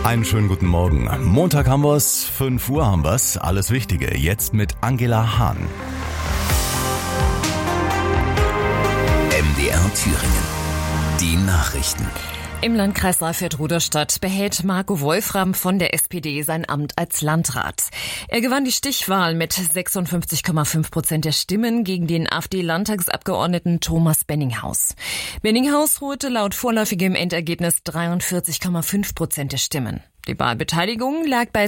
Einen schönen guten Morgen. Montag haben wir es, 5 Uhr haben wir es. Alles Wichtige jetzt mit Angela Hahn. MDR Thüringen. Die Nachrichten. Im Landkreis Saalfeld-Rudolstadt behält Marco Wolfram von der SPD sein Amt als Landrat. Er gewann die Stichwahl mit 56,5% der Stimmen gegen den AfD-Landtagsabgeordneten Thomas Benninghaus. Benninghaus holte laut vorläufigem Endergebnis 43,5% der Stimmen. Die Wahlbeteiligung lag bei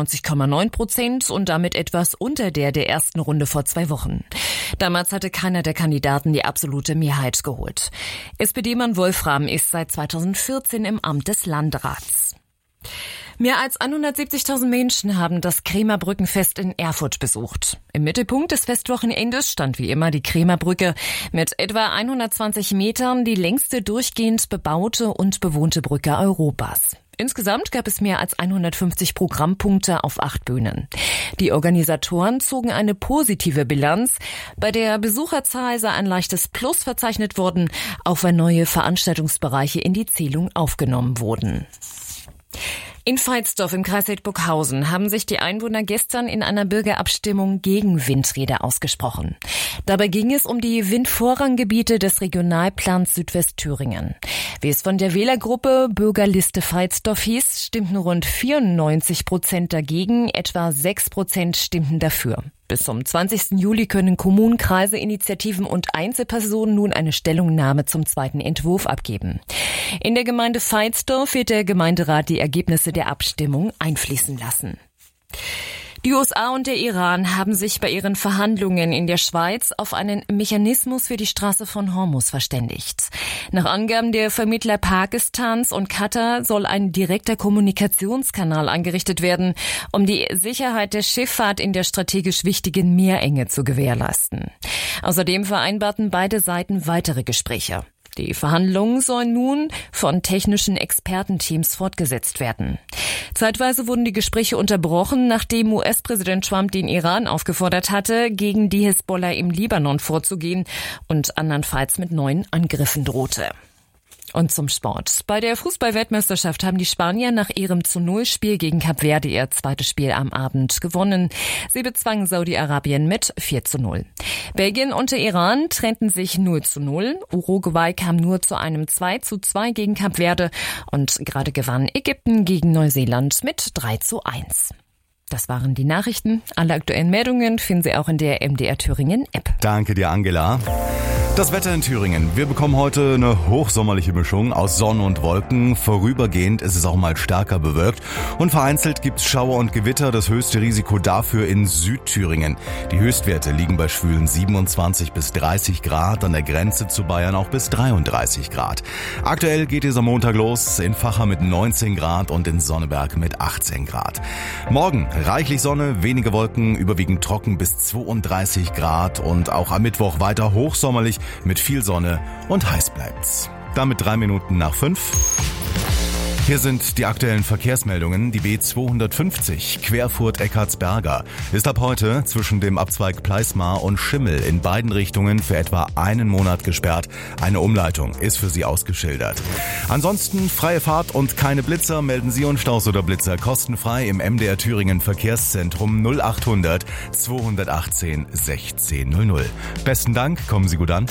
92,9% und damit etwas unter der ersten Runde vor 2 Wochen. Damals hatte keiner der Kandidaten die absolute Mehrheit geholt. SPD-Mann Wolfram ist seit 2014 im Amt des Landrats. Mehr als 170.000 Menschen haben das Kremer Brückenfest in Erfurt besucht. Im Mittelpunkt des Festwochenendes stand wie immer die Kremer Brücke mit etwa 120 Metern, die längste durchgehend bebaute und bewohnte Brücke Europas. Insgesamt gab es mehr als 150 Programmpunkte auf 8 Bühnen. Die Organisatoren zogen eine positive Bilanz. Bei der Besucherzahl sei ein leichtes Plus verzeichnet worden, auch weil neue Veranstaltungsbereiche in die Zählung aufgenommen wurden. In Veitsdorf im Kreis Hildburghausen haben sich die Einwohner gestern in einer Bürgerabstimmung gegen Windräder ausgesprochen. Dabei ging es um die Windvorranggebiete des Regionalplans Südwestthüringen. Wie es von der Wählergruppe Bürgerliste Veitsdorf hieß, stimmten rund 94% dagegen, etwa 6% stimmten dafür. Bis zum 20. Juli können Kommunen, Kreise, Initiativen und Einzelpersonen nun eine Stellungnahme zum zweiten Entwurf abgeben. In der Gemeinde Veitsdorf wird der Gemeinderat die Ergebnisse der Abstimmung einfließen lassen. Die USA und der Iran haben sich bei ihren Verhandlungen in der Schweiz auf einen Mechanismus für die Straße von Hormuz verständigt. Nach Angaben der Vermittler Pakistans und Katar soll ein direkter Kommunikationskanal eingerichtet werden, um die Sicherheit der Schifffahrt in der strategisch wichtigen Meerenge zu gewährleisten. Außerdem vereinbarten beide Seiten weitere Gespräche. Die Verhandlungen sollen nun von technischen Expertenteams fortgesetzt werden. Zeitweise wurden die Gespräche unterbrochen, nachdem US-Präsident Trump den Iran aufgefordert hatte, gegen die Hisbollah im Libanon vorzugehen und andernfalls mit neuen Angriffen drohte. Und zum Sport. Bei der Fußball-Weltmeisterschaft haben die Spanier nach ihrem zu-0-Spiel gegen Kap Verde ihr zweites Spiel am Abend gewonnen. Sie bezwangen Saudi-Arabien mit 4:0. Belgien und der Iran trennten sich 0:0. Uruguay kam nur zu einem 2:2 gegen Kap Verde und gerade gewann Ägypten gegen Neuseeland mit 3:1. Das waren die Nachrichten. Alle aktuellen Meldungen finden Sie auch in der MDR Thüringen App. Danke dir, Angela. Das Wetter in Thüringen. Wir bekommen heute eine hochsommerliche Mischung aus Sonne und Wolken. Vorübergehend ist es auch mal stärker bewölkt. Und vereinzelt gibt es Schauer und Gewitter. Das höchste Risiko dafür in Südthüringen. Die Höchstwerte liegen bei schwülen 27 bis 30 Grad, an der Grenze zu Bayern auch bis 33 Grad. Aktuell geht dieser Montag los, in Vacha mit 19 Grad und in Sonneberg mit 18 Grad. Morgen reichlich Sonne, wenige Wolken, überwiegend trocken bis 32 Grad und auch am Mittwoch weiter hochsommerlich mit viel Sonne und heiß bleibt's. Damit 3 Minuten nach 5. Hier sind die aktuellen Verkehrsmeldungen. Die B250 Querfurt-Eckartsberger ist ab heute zwischen dem Abzweig Pleismar und Schimmel in beiden Richtungen für etwa einen Monat gesperrt. Eine Umleitung ist für Sie ausgeschildert. Ansonsten freie Fahrt und keine Blitzer. Melden Sie und Staus oder Blitzer kostenfrei im MDR Thüringen Verkehrszentrum 0800 218 1600. Besten Dank, kommen Sie gut an.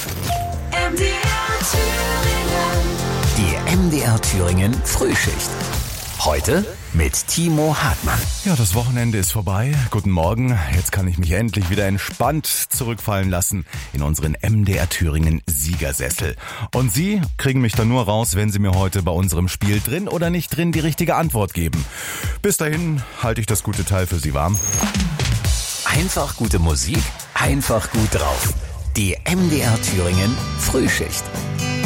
Die MDR Thüringen Frühschicht. Heute mit Timo Hartmann. Ja, das Wochenende ist vorbei. Guten Morgen. Jetzt kann ich mich endlich wieder entspannt zurückfallen lassen in unseren MDR Thüringen Siegersessel. Und Sie kriegen mich dann nur raus, wenn Sie mir heute bei unserem Spiel drin oder nicht drin die richtige Antwort geben. Bis dahin halte ich das gute Teil für Sie warm. Einfach gute Musik, einfach gut drauf. Die MDR Thüringen Frühschicht.